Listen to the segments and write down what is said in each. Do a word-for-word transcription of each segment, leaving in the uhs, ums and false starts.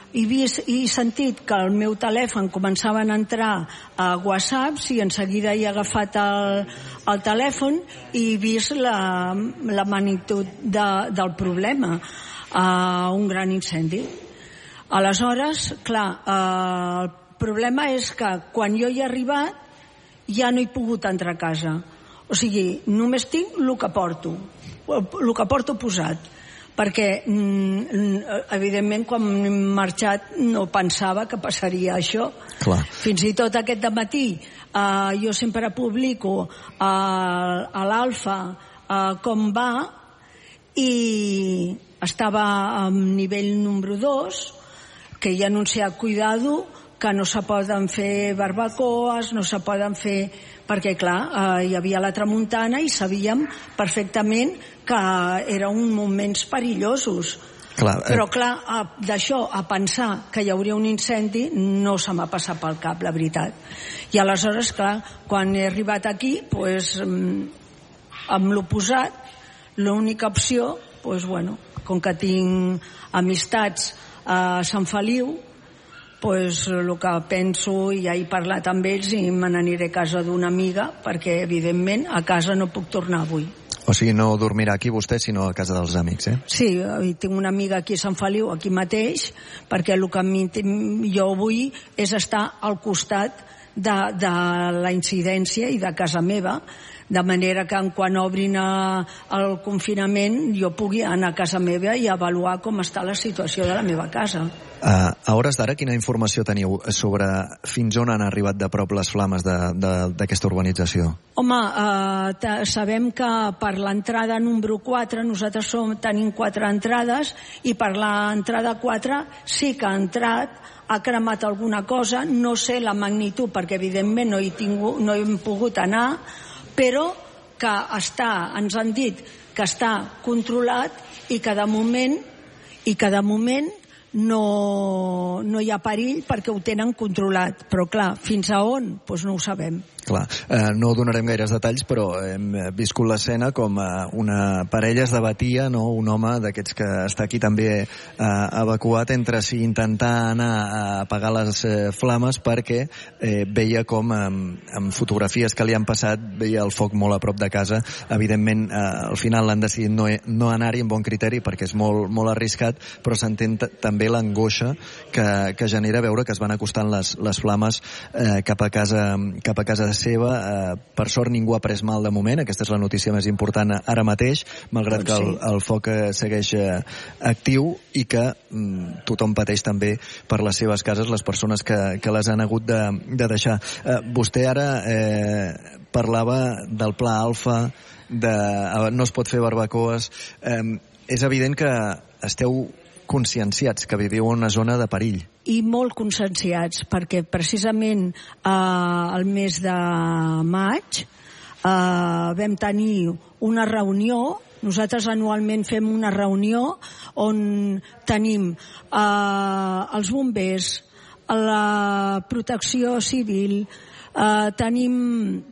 he vist i sentit que el meu telèfon començaven a entrar a WhatsApp i en seguida he agafat el, el telèfon i he vist la, la magnitud de, del problema, uh, un gran incendi. Aleshores, clar, uh, el problema és que quan jo hi he arribat ja no he pogut entrar a casa. O sigui, només tinc el que porto, el que porto posat, perquè, evidentment, quan hem marxat no pensava que passaria això. Clar. Fins i tot aquest dematí eh, jo sempre publico eh, a l'Alfa eh, com va, i estava a nivell número dos, que hi ha anunciat cuidado, que no se poden fer barbacoes, no se poden fer... perquè, clar, eh, hi havia la tramuntana i sabíem perfectament que eren uns moments perillosos. Clar, eh... Però, clar, d'això a pensar que hi hauria un incendi no se m'ha passat pel cap, la veritat. I aleshores, clar, quan he arribat aquí, pues, amb l'oposat, l'única opció, pues, bueno, com que tinc amistats a Sant Feliu, pues el que penso, i ja he parlat amb ells, i me n'aniré a casa d'una amiga, perquè evidentment a casa no puc tornar avui. O sigui, no dormirà aquí vostè, sinó a casa dels amics, eh? Sí, tinc una amiga aquí a Sant Feliu, aquí mateix, perquè el que jo vull és estar al costat de, de la incidència i de casa meva, de manera que quan obrin a, el confinament jo pugui anar a casa meva i avaluar com està la situació de la meva casa. Uh, a hores d'ara, quina informació teniu sobre fins on han arribat de prop les flames d'aquesta urbanització? Home, uh, sabem que per l'entrada número quatre, nosaltres som, tenim quatre entrades, i per l'entrada quatre sí que ha entrat, ha cremat alguna cosa, no sé la magnitud perquè evidentment no he, tingut, no he pogut anar, però que està, ens han dit que està controlat i que de moment, i que de moment no, no hi ha perill perquè ho tenen controlat. Però clar, fins a on? Doncs no ho sabem. Clar, eh, no donarem gaires detalls, però hem viscut l'escena com eh, una parella es debatia, no? Un home d'aquests que està aquí també eh, evacuat, entre si intentar anar a apagar les eh, flames, perquè eh, veia com eh, amb fotografies que li han passat veia el foc molt a prop de casa. Evidentment, eh, al final l'han decidit no, no anar-hi amb bon criteri perquè és molt, molt arriscat, però s'entén també l'angoixa que, que genera veure que es van acostant les, les flames eh, cap a casa, cap a casa seva. Eh, per sort ningú ha pres mal de moment, aquesta és la notícia més important ara mateix, malgrat que el, el foc segueix eh, actiu i que mm, tothom pateix també per les seves cases, les persones que, que les han hagut de, de deixar. Eh, vostè ara eh, parlava del pla Alfa, de eh, no es pot fer barbacoes. Eh, és evident que esteu conscienciats que viviu en una zona de perill. I molt conscienciats, perquè precisament eh, el mes de maig eh, vam tenir una reunió. Nosaltres anualment fem una reunió on tenim eh, els bombers, la protecció civil, eh, tenim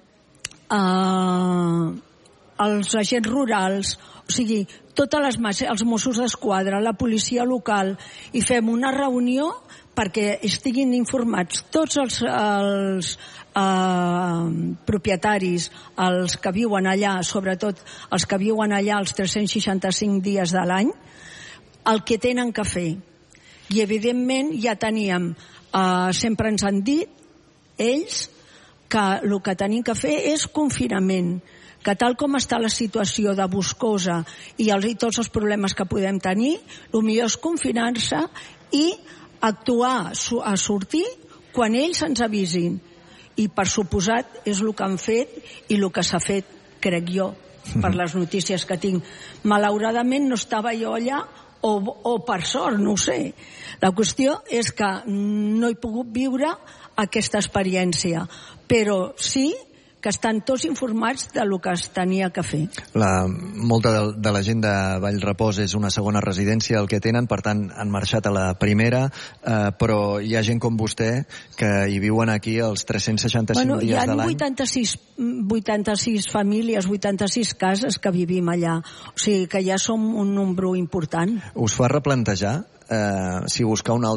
eh, els agents rurals, o sigui, totes les masses, els Mossos d'Esquadra, la policia local, i fem una reunió perquè estiguin informats tots els, els eh, propietaris, els que viuen allà, sobretot els que viuen allà els tres-cents seixanta-cinc dies de l'any, el que tenen que fer. I evidentment ja teníem, eh, sempre ens han dit ells que el que tenim que fer és confinament, que tal com està la situació de boscosa i, els, i tots els problemes que podem tenir, el millor és confinar-se i actuar a sortir quan ells ens avisin. I per suposat és el que han fet i el que s'ha fet, crec jo, per les notícies que tinc. Malauradament no estava jo allà, o, o per sort, no ho sé. La qüestió és que no he pogut viure aquesta experiència, però sí que estan tots informats de lo que es tenia que fer. La, molta de, de la gent de Vallrepòs és una segona residència el que tenen, per tant han marxat a la primera, eh, però hi ha gent com vostè que hi viuen aquí els tres-cents seixanta-cinc bueno, dies de l'any. Hi ha vuitanta-sis, vuitanta-sis famílies, vuitanta-sis cases que vivim allà, o sigui que ja som un nombre important. Us fa replantejar eh, si buscar un altre